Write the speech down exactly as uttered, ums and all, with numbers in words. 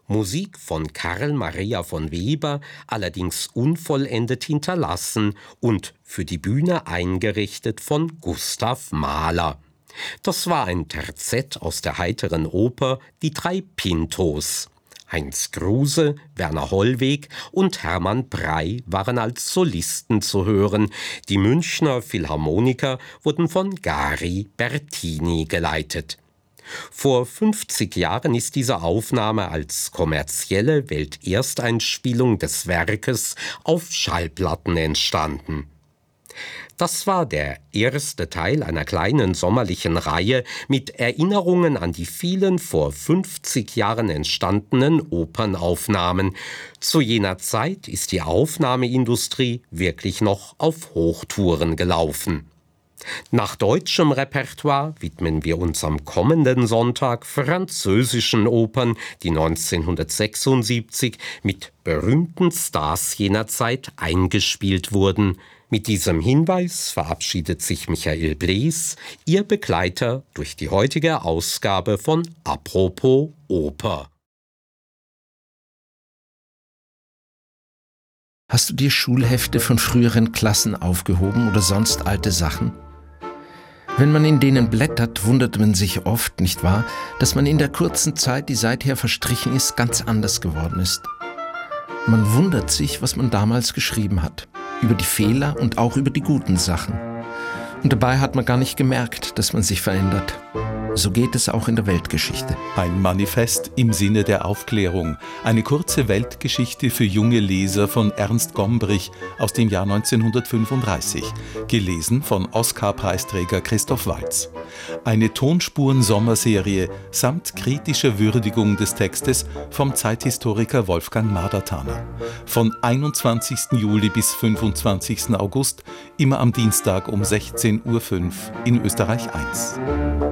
Musik von Karl Maria von Weber, allerdings unvollendet hinterlassen und für die Bühne eingerichtet von Gustav Mahler. Das war ein Terzett aus der heiteren Oper Die drei Pintos. Heinz Kruse, Werner Hollweg und Hermann Prey waren als Solisten zu hören. Die Münchner Philharmoniker wurden von Gari Bertini geleitet. Vor fünfzig Jahren ist diese Aufnahme als kommerzielle Weltersteinspielung des Werkes auf Schallplatten entstanden. Das war der erste Teil einer kleinen sommerlichen Reihe mit Erinnerungen an die vielen vor fünfzig Jahren entstandenen Opernaufnahmen. Zu jener Zeit ist die Aufnahmeindustrie wirklich noch auf Hochtouren gelaufen. Nach deutschem Repertoire widmen wir uns am kommenden Sonntag französischen Opern, die neunzehnhundertsechsundsiebzig mit berühmten Stars jener Zeit eingespielt wurden. Mit diesem Hinweis verabschiedet sich Michael Blees, Ihr Begleiter durch die heutige Ausgabe von Apropos Oper. Hast du dir Schulhefte von früheren Klassen aufgehoben oder sonst alte Sachen? Wenn man in denen blättert, wundert man sich oft, nicht wahr, dass man in der kurzen Zeit, die seither verstrichen ist, ganz anders geworden ist. Man wundert sich, was man damals geschrieben hat, über die Fehler und auch über die guten Sachen. Und dabei hat man gar nicht gemerkt, dass man sich verändert. So geht es auch in der Weltgeschichte. Ein Manifest im Sinne der Aufklärung. Eine kurze Weltgeschichte für junge Leser von Ernst Gombrich aus dem Jahr neunzehnhundertfünfunddreißig. Gelesen von Oscar-Preisträger Christoph Waltz. Eine Tonspuren-Sommerserie samt kritischer Würdigung des Textes vom Zeithistoriker Wolfgang Madertaner. Von einundzwanzigsten Juli bis fünfundzwanzigsten August, immer am Dienstag um sechzehn Uhr fünf in Österreich eins.